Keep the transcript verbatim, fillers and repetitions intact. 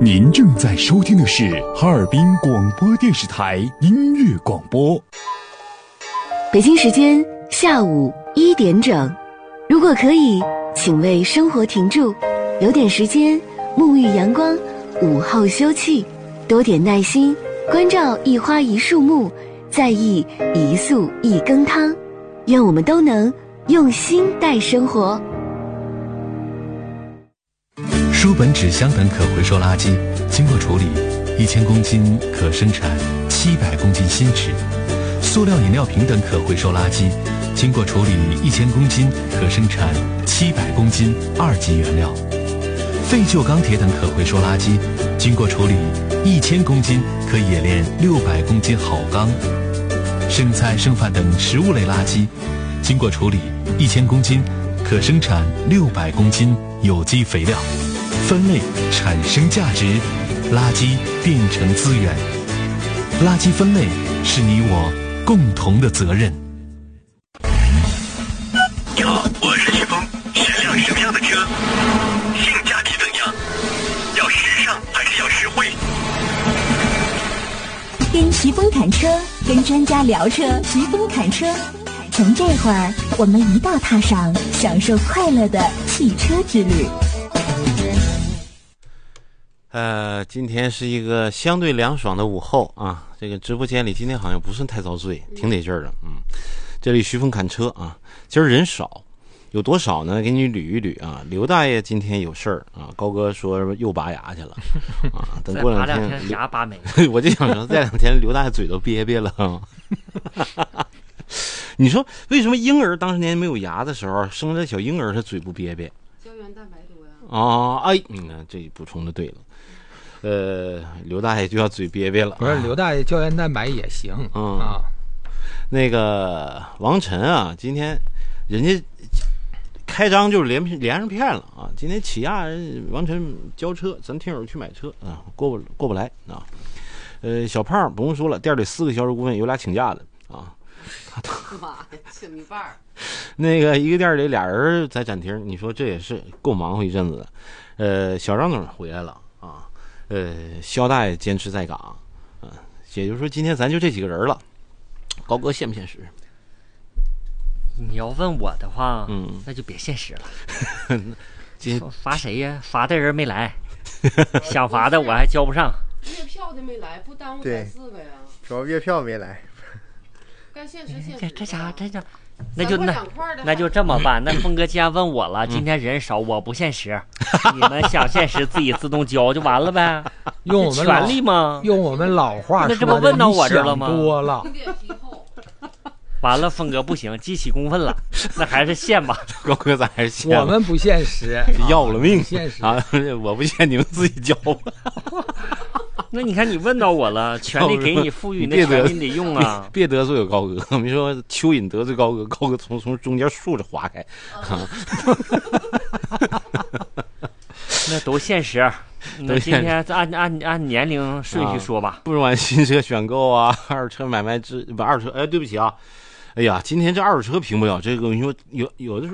您正在收听的是哈尔滨广播电视台音乐广播。 北京时间下午一点整，如果可以，请为生活停住，留点时间沐浴阳光，午后休憩，多点耐心，关照一花一树木，在意一素一羹汤。愿我们都能用心待生活。 书本、纸箱等可回收垃圾经过处理，一千公斤可生产七百公斤新纸；塑料饮料瓶等可回收垃圾经过处理，一千公斤可生产七百公斤二级原料；废旧钢铁等可回收垃圾经过处理，一千公斤可冶炼六百公斤好钢；剩菜剩饭等食物类垃圾经过处理，一千公斤可生产六百公斤有机肥料。分类产生价值，垃圾变成资源。垃圾分类是你我共同的责任。 你好，我是徐峰，是辆什么样的车？性价比怎样？要时尚还是要实惠？ 跟徐峰谈车，跟专家聊车，徐峰谈车。从这会儿，我们一道踏上享受快乐的汽车之旅。 呃，今天是一个相对凉爽的午后啊，这个直播间里今天好像不算太遭罪，挺得劲儿的。嗯，这里徐峰侃车啊，今儿人少，有多少呢？给你捋一捋啊。刘大爷今天有事儿啊，高哥说又拔牙去了啊，等过两天天牙拔没。 我就想说，这两天刘大爷嘴都憋憋了啊。你说为什么婴儿当年没有牙的时候，生的小婴儿他嘴不憋憋？ 胶原蛋白多呀。 啊，哎，你看这补充的对了。呃，刘大爷就要嘴憋憋了。 不是，刘大爷胶原蛋白也行。 嗯啊， 那个王晨啊，今天人家开张就是连连上片了啊。今天起亚王晨交车，咱听友去买车啊，过不过不来啊。呃，小胖不用说了，店里四个销售顾问有俩请假的啊。 妈呀，请一半儿。 那个一个店里俩人在展厅，你说这也是够忙活一阵子的。呃，小张总回来了啊。呃，肖大爷坚持在岗，嗯、呃，也就是说今天咱就这几个人了。高哥现不现实？ 你要问我的话， 嗯， 那就别现实了。 今罚谁呀？罚的人没来，想罚的我还交不上。 月票的没来，不耽误咱四个呀。 主要月票没来。 该现实现实。 这这家这家。那就那那就这么办。那峰哥既然问我了，今天人少，我不现实，你们想现实自己自动交就完了呗。 用我们权利吗？ 用我们老话说， 那这不问到我这了吗？ 多了。 完了，峰哥不行，激起公愤了，那还是现吧。 高哥咱还是现。 我们不现实， 要了命， 现实啊！我不现，你们自己交吧。 那你看你问到我了，权利给你赋予，那权利你得用啊！ 别得罪有高哥，我们说蚯蚓得罪高哥，高哥从从中间竖着划开。啊、 那都现实。那今天按按按年龄顺序说吧。 啊、不管新车选购啊，二手车买卖之不二手车，哎，对不起啊，哎呀，今天这二手车评不了这个，你说有有的时候。